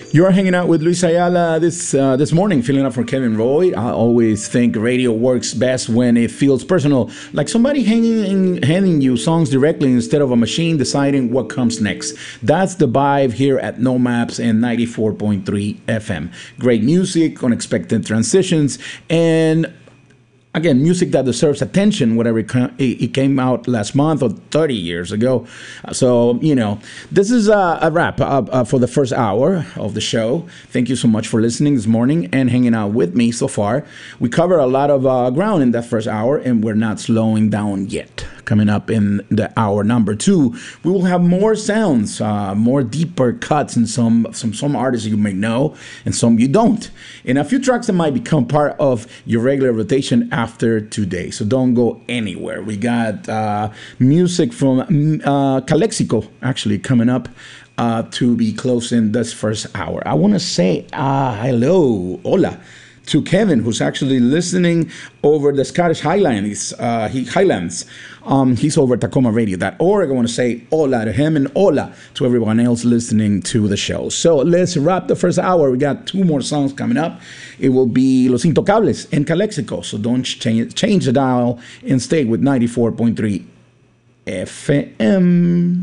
You're hanging out with Luis Ayala this morning, filling up for Kevin Roy. I always think radio works best when it feels personal, like somebody handing you songs directly instead of a machine deciding what comes next. That's the vibe here at No Maps and 94.3 FM. Great music, unexpected transitions, and again, music that deserves attention, whatever it came out last month or 30 years ago. So, this is a wrap for the first hour of the show. Thank you so much for listening this morning and hanging out with me so far. We covered a lot of ground in that first hour, and we're not slowing down yet. Coming up in the hour number 2, we will have more sounds, more deeper cuts, and some artists you may know and some you don't, and a few tracks that might become part of your regular rotation after today. So don't go anywhere. We got music from Calexico actually coming up to be closing this first hour. I want to say hola to Kevin, who's actually listening over the Scottish Highlands. He's over at TacomaRadio.org. I want to say hola to him and hola to everyone else listening to the show. So let's wrap the first hour. We got 2 more songs coming up. It will be Los Intocables and Calexico. So don't change the dial and stay with 94.3 FM.